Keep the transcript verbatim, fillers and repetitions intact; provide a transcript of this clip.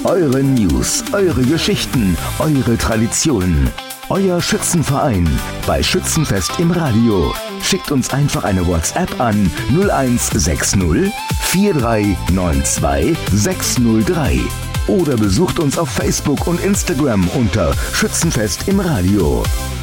Eure News, eure Geschichten, eure Traditionen. Euer Schützenverein bei Schützenfest im Radio. Schickt uns einfach eine WhatsApp an null eins sechs null vier drei neun zwei sechs null drei oder besucht uns auf Facebook und Instagram unter Schützenfest im Radio.